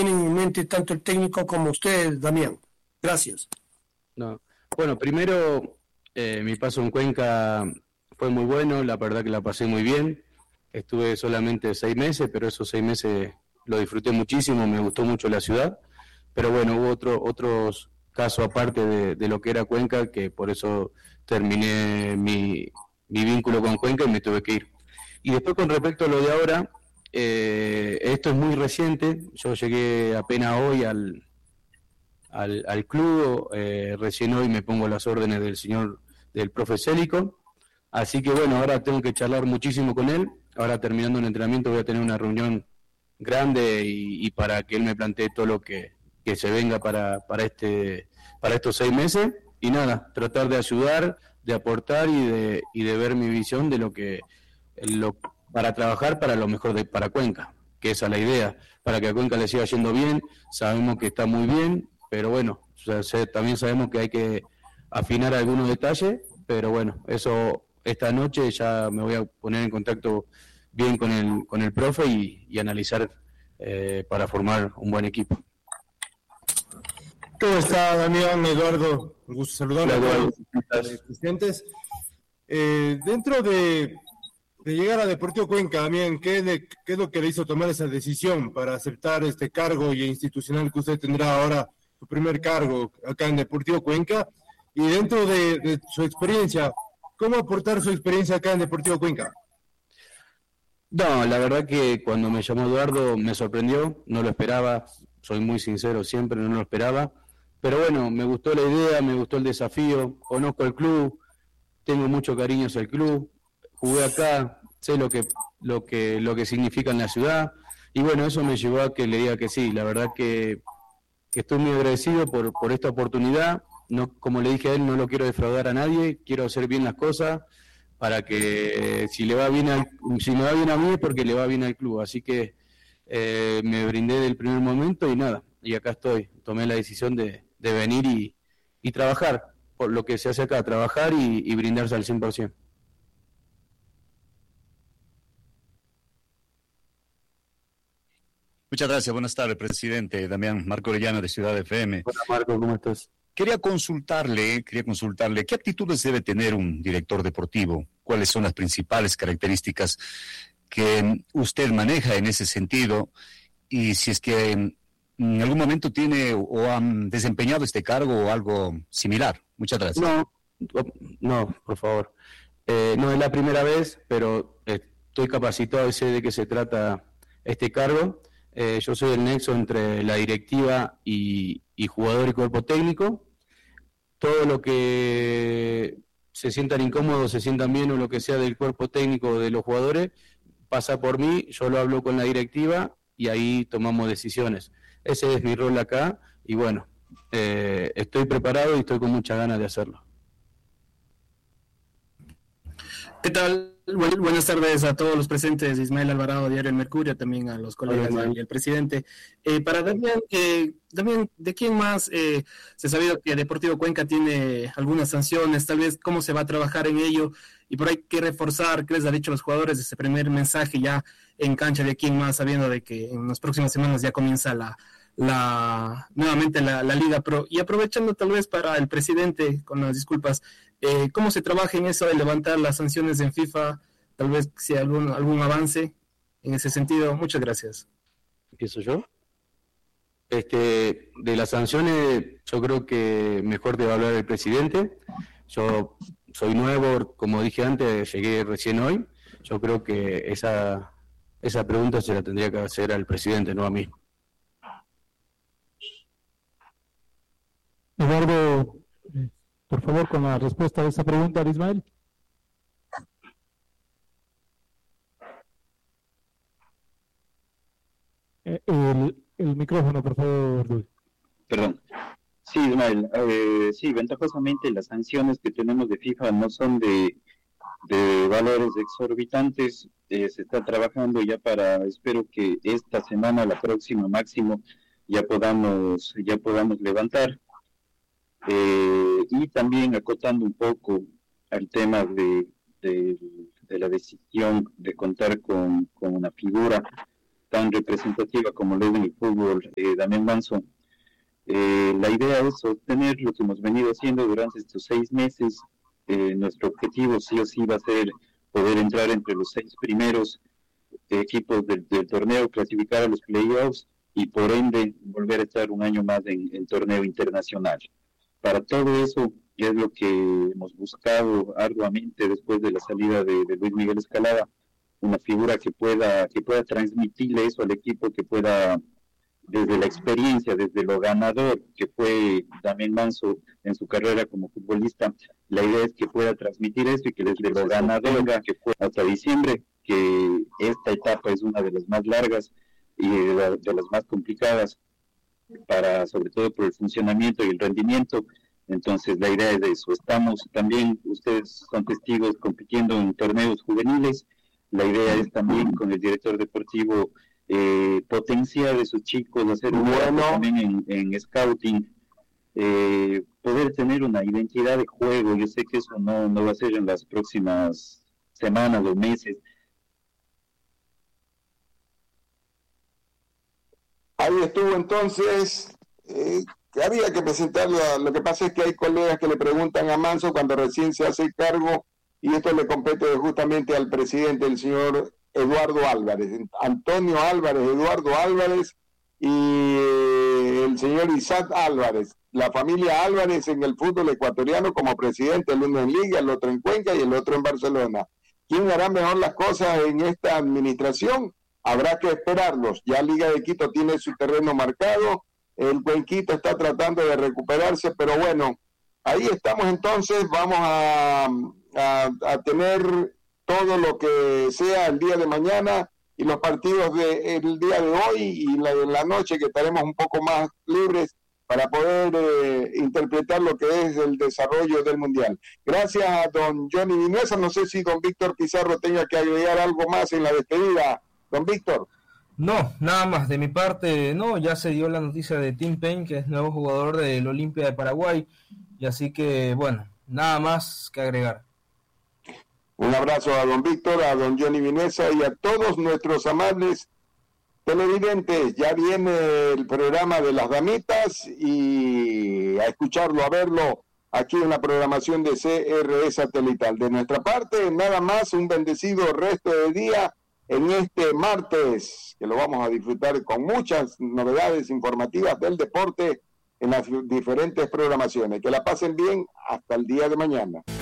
tienen en mente tanto el técnico como usted, Damián? Gracias. No. Bueno, primero, mi paso en Cuenca fue muy bueno, la verdad que la pasé muy bien. Estuve solamente 6 meses, pero esos 6 meses lo disfruté muchísimo, me gustó mucho la ciudad. Pero bueno, hubo otros casos aparte de lo que era Cuenca, que por eso terminé mi vínculo con Cuenca y me tuve que ir. Y después con respecto a lo de ahora, esto es muy reciente, yo llegué apenas hoy al club, recién hoy me pongo a las órdenes del profe Célico, así que bueno, ahora tengo que charlar muchísimo con él, ahora terminando el entrenamiento voy a tener una reunión grande y para que él me plantee todo lo que se venga para estos 6 meses, y nada, tratar de ayudar, de aportar y de ver mi visión de para trabajar para lo mejor para Cuenca, que esa es la idea, para que a Cuenca le siga yendo bien. Sabemos que está muy bien, pero bueno, también sabemos que hay que afinar algunos detalles, pero bueno, eso esta noche ya me voy a poner en contacto bien con el profe y analizar para formar un buen equipo. ¿Cómo está, Damián? Eduardo, un gusto saludarle a todos los presidentes. Dentro de llegar a Deportivo Cuenca, Damián, ¿qué es lo que le hizo tomar esa decisión para aceptar este cargo y institucional que usted tendrá ahora, su primer cargo acá en Deportivo Cuenca? Y dentro de su experiencia, ¿cómo aportar su experiencia acá en Deportivo Cuenca? No, la verdad que cuando me llamó Eduardo me sorprendió, no lo esperaba, soy muy sincero siempre, no lo esperaba, pero bueno, me gustó la idea, me gustó el desafío, conozco el club, tengo mucho cariño hacia el club, jugué acá, sé lo que significa en la ciudad, y bueno, eso me llevó a que le diga que sí. La verdad que estoy muy agradecido por esta oportunidad. No, como le dije a él, no lo quiero defraudar a nadie, quiero hacer bien las cosas para que si me va bien a mí es porque le va bien al club. Así que me brindé del primer momento y nada, y acá estoy. Tomé la decisión de venir y trabajar por lo que se hace acá, trabajar y brindarse al 100%. Muchas gracias, buenas tardes, presidente. Damián, Marco Orellana de Ciudad FM. Hola Marco, ¿cómo estás? Quería consultarle, ¿qué actitudes debe tener un director deportivo? ¿Cuáles son las principales características que usted maneja en ese sentido? Y si es que en algún momento tiene o han desempeñado este cargo o algo similar. Muchas gracias. No, por favor. No es la primera vez, pero estoy capacitado y sé de qué se trata este cargo. Yo soy el nexo entre la directiva y jugador y cuerpo técnico. Todo lo que se sientan incómodos, se sientan bien o lo que sea del cuerpo técnico o de los jugadores, pasa por mí, yo lo hablo con la directiva y ahí tomamos decisiones. Ese es mi rol acá y bueno, estoy preparado y estoy con muchas ganas de hacerlo. ¿Qué tal? Buenas tardes a todos los presentes, Ismael Alvarado, Diario El Mercurio, también a los colegas y al presidente. Para Damián, ¿de quién más se ha sabido que Deportivo Cuenca tiene algunas sanciones? Tal vez cómo se va a trabajar en ello y por ahí qué reforzar, qué les ha dicho a los jugadores de ese primer mensaje ya en cancha, de quién más, sabiendo de que en las próximas semanas ya comienza nuevamente la Liga Pro. Y aprovechando tal vez para el presidente, con las disculpas, ¿cómo se trabaja en eso de levantar las sanciones en FIFA? Tal vez si hay algún avance en ese sentido. Muchas gracias. ¿Empiezo yo? De las sanciones, yo creo que mejor debe hablar el presidente. Yo soy nuevo, como dije antes, llegué recién hoy. Yo creo que esa pregunta se la tendría que hacer al presidente, no a mí. Eduardo, por favor, con la respuesta a esa pregunta de Ismael. El micrófono, por favor. Perdón. Sí, Ismael, sí, ventajosamente las sanciones que tenemos de FIFA no son de valores exorbitantes. Se está trabajando ya espero que esta semana, la próxima máximo, ya podamos levantar. Y también acotando un poco al tema de la decisión de contar con una figura tan representativa como lo es en el fútbol, Damián Manso. La idea es sostener lo que hemos venido haciendo durante estos 6 meses. Nuestro objetivo sí o sí va a ser poder entrar entre los 6 primeros equipos del torneo, clasificar a los playoffs y por ende volver a estar un año más en el torneo internacional. Para todo eso es lo que hemos buscado arduamente después de la salida de Luis Miguel Escalada, una figura que pueda transmitirle eso al equipo, que pueda, desde la experiencia, desde lo ganador que fue Damián Manso en su carrera como futbolista, la idea es que pueda transmitir eso y que desde lo ganador que fue hasta diciembre, que esta etapa es una de las más largas y de las más complicadas, sobre todo por el funcionamiento y el rendimiento. Entonces la idea es de eso. Estamos también, ustedes son testigos, compitiendo en torneos juveniles. La idea es también con el director deportivo potenciar a esos chicos, hacer un trabajo también en scouting, poder tener una identidad de juego. Yo sé que eso no va a ser en las próximas semanas o meses. Ahí estuvo entonces, que había que presentarlo. Lo que pasa es que hay colegas que le preguntan a Manso cuando recién se hace cargo, y esto le compete justamente al presidente, el señor Eduardo Álvarez, Antonio Álvarez, Eduardo Álvarez y el señor Isaac Álvarez, la familia Álvarez en el fútbol ecuatoriano como presidente, el uno en Liga, el otro en Cuenca y el otro en Barcelona. ¿Quién hará mejor las cosas en esta administración? Habrá que esperarlos. Ya Liga de Quito tiene su terreno marcado, el Cuenquita está tratando de recuperarse, pero bueno, ahí estamos entonces. Vamos a tener todo lo que sea el día de mañana y los partidos del día de hoy y la de la noche, que estaremos un poco más libres para poder interpretar lo que es el desarrollo del Mundial. Gracias a don Johnny Vinuesa. No sé si don Víctor Pizarro tenga que agregar algo más en la despedida. Don Víctor. No, nada más de mi parte, no, ya se dio la noticia de Tim Payne, que es nuevo jugador del Olimpia de Paraguay, y así que, bueno, nada más que agregar. Un abrazo a don Víctor, a don Johnny Vinuesa y a todos nuestros amables televidentes. Ya viene el programa de las damitas y a escucharlo, a verlo aquí en la programación de CRE Satelital. De nuestra parte, nada más, un bendecido resto de día en este martes, que lo vamos a disfrutar con muchas novedades informativas del deporte en las diferentes programaciones. Que la pasen bien hasta el día de mañana.